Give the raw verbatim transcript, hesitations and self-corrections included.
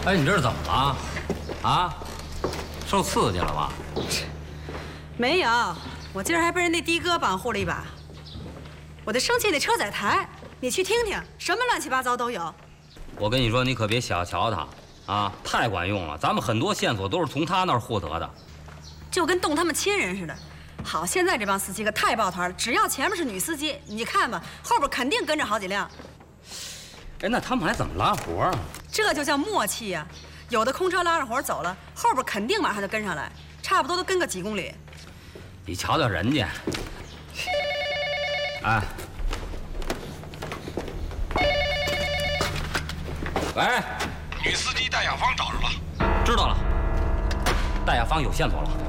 哎，你这是怎么了？啊，受刺激了吧？ 没有，我今儿还被人那的哥帮护了一把。我得生气那车载台，你去听听，什么乱七八糟都有。 我跟你说，你可别小瞧他啊，太管用了。咱们很多线索都是从他那儿获得的， 就跟动他们亲人似的。好，现在这帮司机可太抱团了，只要前面是女司机，你看吧，后边肯定跟着好几辆。 哎，那他们还怎么拉活啊？ 这就叫默契呀、啊！有的空车拉着活走了，后边肯定马上就跟上来，差不多都跟个几公里。 你瞧瞧人家，哎，喂， 女司机戴亚芳找着了， 知道了，戴亚芳有线索了。